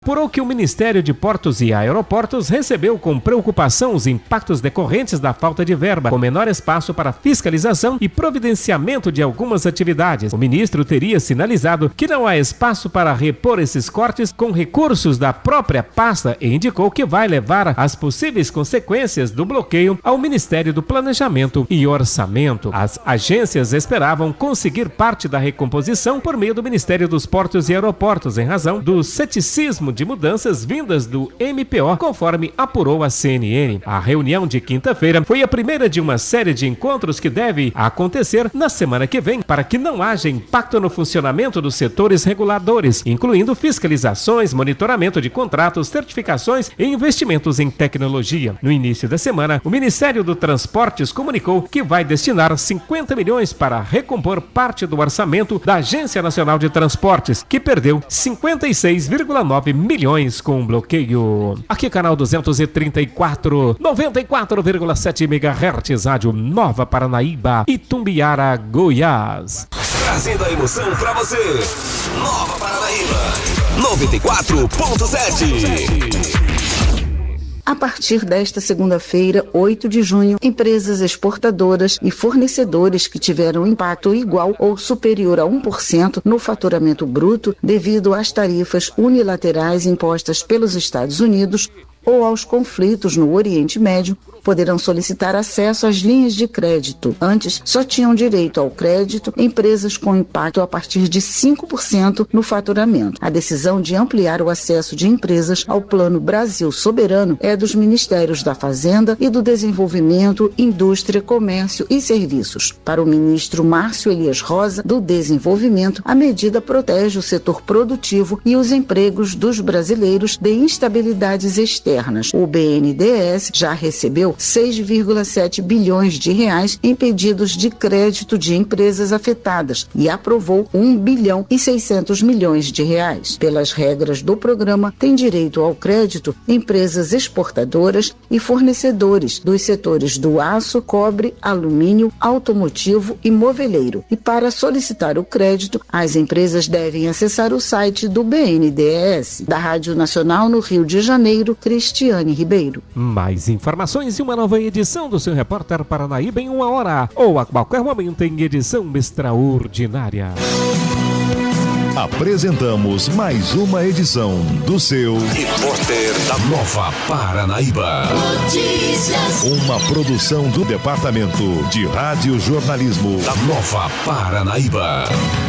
Apurou que o Ministério de Portos e Aeroportos recebeu com preocupação os impactos decorrentes da falta de verba, com menor espaço para fiscalização e providenciamento de algumas atividades. O ministro teria sinalizado que não há espaço para repor esses cortes com recursos da própria pasta e indicou que vai levar as possíveis consequências do bloqueio ao Ministério do Planejamento e Orçamento. As agências esperavam conseguir parte da recomposição por meio do Ministério dos Portos e Aeroportos, em razão do ceticismo de mudanças vindas do MPO, conforme apurou a CNN. A reunião de quinta-feira foi a primeira de uma série de encontros que deve acontecer na semana que vem, para que não haja impacto no funcionamento dos setores reguladores, incluindo fiscalizações, monitoramento de contratos, certificações e investimentos em tecnologia. No início da semana, o Ministério do Transportes comunicou que vai destinar 50 milhões para recompor parte do orçamento da Agência Nacional de Transportes, que perdeu 56,9 milhões com o bloqueio. Aqui canal 234, 94,7 MHz, rádio Nova Paranaíba, Itumbiara, Goiás. Trazendo a emoção pra você. Nova Paranaíba, 94,7. A partir desta segunda-feira, 8 de junho, empresas exportadoras e fornecedores que tiveram impacto igual ou superior a 1% no faturamento bruto devido às tarifas unilaterais impostas pelos Estados Unidos ou aos conflitos no Oriente Médio, poderão solicitar acesso às linhas de crédito. Antes, só tinham direito ao crédito empresas com impacto a partir de 5% no faturamento. A decisão de ampliar o acesso de empresas ao Plano Brasil Soberano é dos Ministérios da Fazenda e do Desenvolvimento, Indústria, Comércio e Serviços. Para o ministro Márcio Elias Rosa, do Desenvolvimento, a medida protege o setor produtivo e os empregos dos brasileiros de instabilidades externas. O BNDES já recebeu 6,7 bilhões de reais em pedidos de crédito de empresas afetadas e aprovou 1 bilhão e 600 milhões de reais. Pelas regras do programa, têm direito ao crédito empresas exportadoras e fornecedores dos setores do aço, cobre, alumínio, automotivo e moveleiro. E para solicitar o crédito, as empresas devem acessar o site do BNDES. Da Rádio Nacional no Rio de Janeiro, Cristiane Ribeiro. Mais informações e uma nova edição do seu Repórter Paranaíba em 1 hora ou a qualquer momento em edição extraordinária. Apresentamos mais uma edição do seu Repórter da Nova Paranaíba. Notícias. Uma produção do Departamento de Rádio Jornalismo da Nova Paranaíba.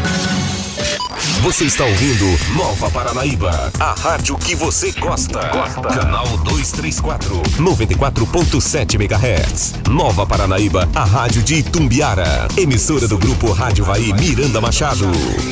Você está ouvindo Nova Paranaíba, a rádio que você gosta. Canal 234, 94,7 MHz. Nova Paranaíba, a rádio de Itumbiara. Emissora do Grupo Rádio Vai Miranda Machado.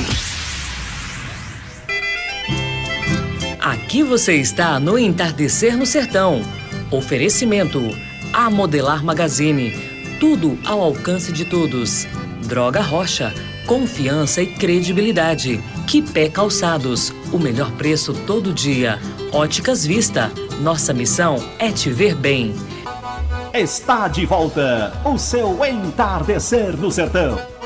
Aqui você está no Entardecer no Sertão. Oferecimento A Modelar Magazine. Tudo ao alcance de todos. Droga Rocha. Confiança e credibilidade. Quipé Calçados, o melhor preço todo dia. Óticas Vista, nossa missão é te ver bem. Está de volta o seu Entardecer no Sertão.